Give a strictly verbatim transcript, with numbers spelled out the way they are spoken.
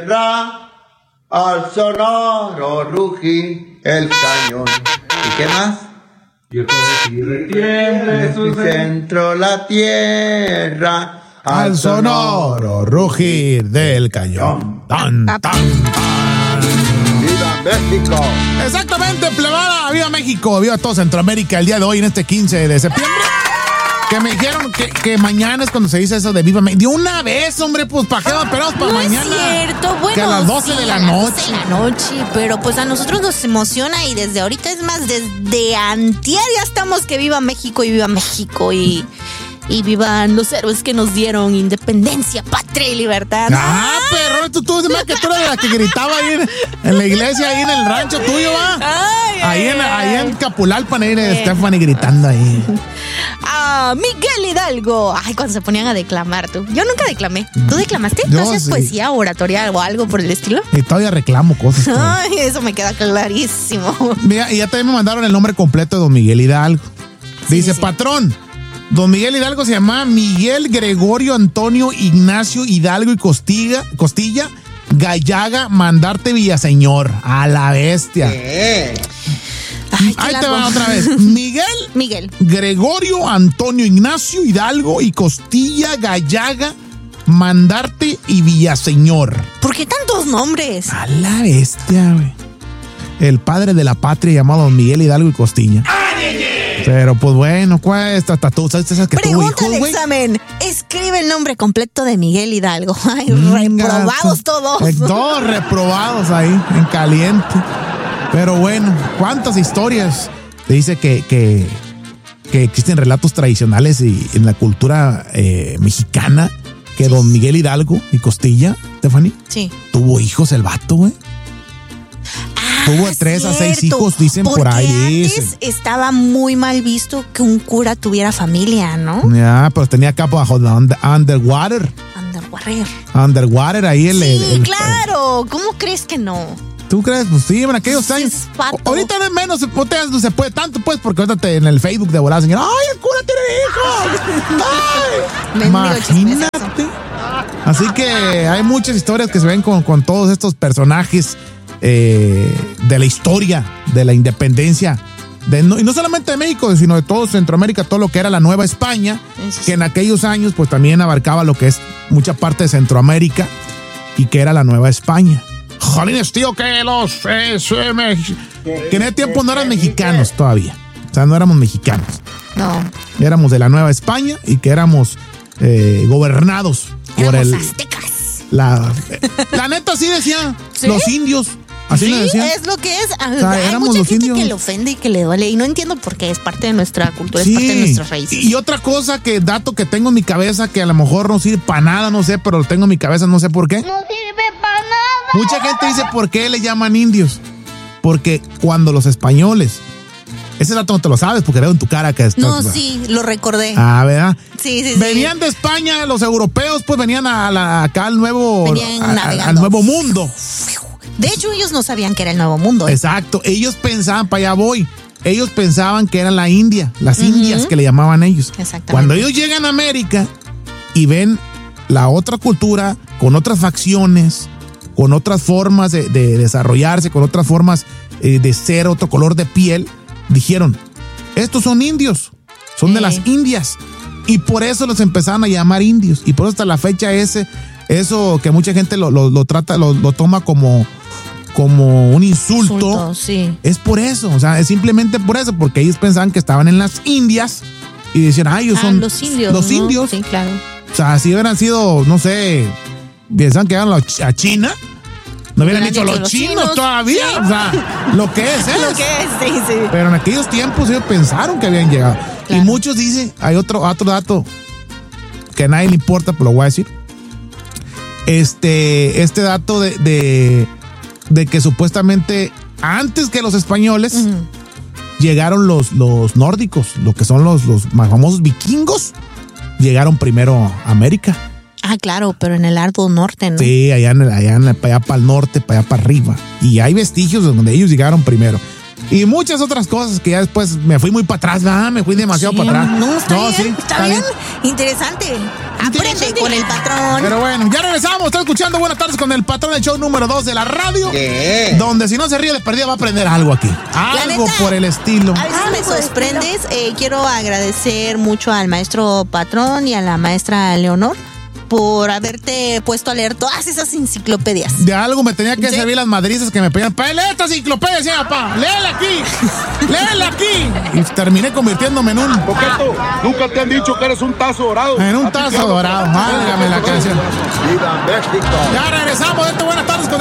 Al sonoro rugir el cañón. ¿Y qué más? Y retiemble su centro la tierra. Al sonoro rugir del cañón. Tan, tan, tan. ¡Viva México! Exactamente, plebada. ¡Viva México! ¡Viva todo Centroamérica! El día de hoy, en este quince de septiembre. Que me dijeron que, que mañana es cuando se dice eso de Viva México. De una vez, hombre, pues ¿para qué esperamos para no mañana? No es cierto, bueno. Que a las doce sí, de la a las noche. doce de la noche, pero pues a nosotros nos emociona y desde ahorita, es más, desde antier ya estamos que viva México y viva México y... Y vivan los héroes que nos dieron independencia, patria y libertad. Ah, pero tú, tú, más que tú eres la que gritaba ahí en, en la iglesia, ahí en el rancho tuyo, va. Ay, ahí, ay, en, ay. ahí en Capulalpan, ahí en Stephanie gritando ahí. Ah, Miguel Hidalgo. Ay, cuando se ponían a declamar tú. Yo nunca declamé. ¿Tú declamaste? ¿Tú Yo hacías sí. poesía, oratoria o algo por el estilo? Y todavía reclamo cosas. Ay, eso me queda clarísimo. Mira, y ya también me mandaron el nombre completo de don Miguel Hidalgo. Dice, sí, sí. Patrón, don Miguel Hidalgo se llama Miguel Gregorio Antonio Ignacio Hidalgo y Costilla, Costilla Gallaga Mandarte Villaseñor. A la bestia. ¿Qué? Ay, ahí te va otra vez. Miguel, Miguel Gregorio Antonio Ignacio Hidalgo y Costilla Gallaga Mandarte y Villaseñor. ¿Por qué tantos nombres? A la bestia, güey. El padre de la patria llamado don Miguel Hidalgo y Costilla. Pero pues bueno, cuesta hasta tú, ¿sabes que Pregunta tuvo hijos, de güey? Examen. Escribe el nombre completo de Miguel Hidalgo. Ay, Venga, reprobados todos. Eh, todos reprobados ahí, en caliente. Pero bueno, ¿cuántas historias? Te dice que, que, que existen relatos tradicionales y en la cultura eh, mexicana que sí. Don Miguel Hidalgo y Costilla, Stephanie, sí. tuvo hijos el vato, güey. Tuvo de tres a seis hijos, dicen por ahí. Antes dicen. Estaba muy mal visto que un cura tuviera familia, ¿no? Ya, pero tenía capo bajo de under, Underwater. Underwater. Underwater, ahí el. Sí, el, el, claro. ¿Cómo crees que no? ¿Tú crees? Pues sí, en aquellos años. Ahorita no es menos, no se puede tanto, pues, porque ahorita te, en el Facebook de volada, señora, ¡ay, el cura tiene hijos! ¡Ay! Imagínate. Así que hay muchas historias que se ven con, con todos estos personajes. Eh, de la historia de la independencia de, no, y no solamente de México, sino de todo Centroamérica, todo lo que era la Nueva España, sí, que en aquellos años pues también abarcaba lo que es mucha parte de Centroamérica y que era la Nueva España. Jolines, tío, que los eh, me, que en ese tiempo no eran mexicanos todavía, o sea, no éramos mexicanos, no, éramos de la Nueva España y que éramos eh, gobernados por éramos el aztecas. La, la neta sí decía, ¿sí? Los indios. Así sí, me decían. Es lo que es. O sea, hay éramos mucha los gente indios. que le ofende y que le duele. Y no entiendo por qué. Es parte de nuestra cultura, sí. es parte de nuestras raíces. Y otra cosa, que dato que tengo en mi cabeza, que a lo mejor no sirve para nada, no sé, pero lo tengo en mi cabeza, no sé por qué. No sirve para nada. Mucha gente dice, ¿por qué le llaman indios? Porque cuando los españoles... Ese dato no te lo sabes porque veo en tu cara que estás... No, sí, lo recordé. Ah, ¿verdad? Sí, sí, venían sí. de España, los europeos, pues venían a la, acá al nuevo... Venían a, navegando. Al nuevo mundo. De hecho, ellos no sabían que era el nuevo mundo. ¿eh? Exacto. Ellos pensaban, para allá voy, ellos pensaban que era la India, las uh-huh. indias que le llamaban ellos. Exactamente. Cuando ellos llegan a América y ven la otra cultura, con otras facciones, con otras formas de, de desarrollarse, con otras formas eh, de ser, otro color de piel, dijeron, estos son indios, son eh. de las Indias. Y por eso los empezaron a llamar indios. Y por eso hasta la fecha ese, eso que mucha gente lo, lo, lo trata, lo, lo toma como, como un insulto. insulto sí. Es por eso, o sea, es simplemente por eso, porque ellos pensaban que estaban en las Indias y decían, ah, ellos ah, son los indios. Los ¿no? indios. Sí, claro. O sea, si hubieran sido, no sé, pensaban que eran a China, no hubieran dicho los, los chinos, chinos todavía. Sí. O sea, lo que es, es. Lo que es, sí, sí. Pero en aquellos tiempos ellos pensaron que habían llegado. Claro. Y muchos dicen, hay otro, otro dato que a nadie le importa, pero lo voy a decir. Este, este dato de, de, de que supuestamente antes que los españoles uh-huh. llegaron los, los nórdicos, lo que son los, los más famosos vikingos, llegaron primero a América. Ah, claro, pero en el arduo norte, ¿no? Sí, allá, en el, allá, en el, allá para el norte, para allá para arriba. Y hay vestigios de donde ellos llegaron primero. Y muchas otras cosas que ya después me fui muy para atrás, ¿verdad? Me fui demasiado sí, para atrás. No, está no, bien, sí, está, está bien. bien. Interesante. Aprende con el patrón. Pero bueno, ya regresamos. Está escuchando Buenas Tardes con el Patrón, el show número dos de la radio. ¿Qué? Donde si no se ríe de perdida va a aprender algo aquí. Algo neta, por el estilo. A veces me sorprendes. Eh, quiero agradecer mucho al maestro Patrón y a la maestra Leonor por haberte puesto a leer todas esas enciclopedias. De algo me tenía que ¿Sí? servir las madrizas que me pedían. ¡Pa, lee esta enciclopedia, sí, papá! ¡Léela aquí! ¡Léela aquí! Y terminé convirtiéndome en un... Coqueto, nunca te han dicho que eres un tazo dorado. En un tazo dorado. Válgame la canción. ¡Viva México! Ya regresamos. Esto Buenas Tardes con